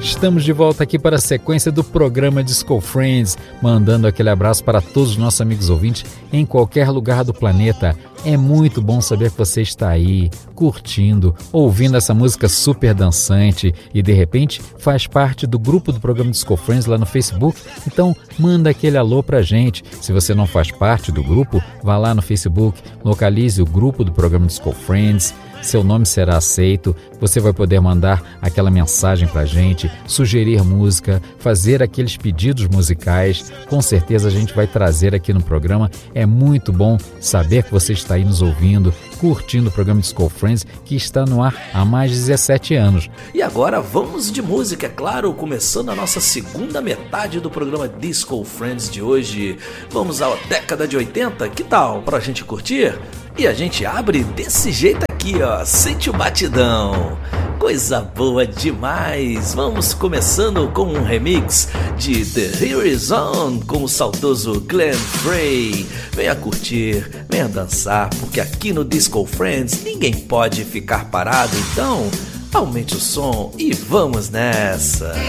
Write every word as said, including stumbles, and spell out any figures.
Estamos de volta aqui para a sequência do programa Disco Friends, mandando aquele abraço para todos os nossos amigos ouvintes em qualquer lugar do planeta. É muito bom saber que você está aí, curtindo, ouvindo essa música super dançante e de repente faz parte do grupo do programa Disco Friends lá no Facebook. Então manda aquele alô pra gente. Se você não faz parte do grupo, vá lá no Facebook, localize o grupo do programa Disco Friends. Seu nome será aceito, você vai poder mandar aquela mensagem pra gente, sugerir música, fazer aqueles pedidos musicais. Com certeza a gente vai trazer aqui no programa. É muito bom saber que você está aí nos ouvindo, curtindo o programa Disco Friends, que está no ar há mais de dezessete anos. E agora vamos de música, é claro, começando a nossa segunda metade do programa Disco Friends de hoje. Vamos à década de oitenta, que tal pra gente curtir? E a gente abre desse jeito aqui, ó, sente o batidão, coisa boa demais. Vamos começando com um remix de The Here Is On com o saudoso Glenn Frey. Venha curtir, venha dançar, porque aqui no Disco Friends ninguém pode ficar parado. Então aumente o som e vamos nessa.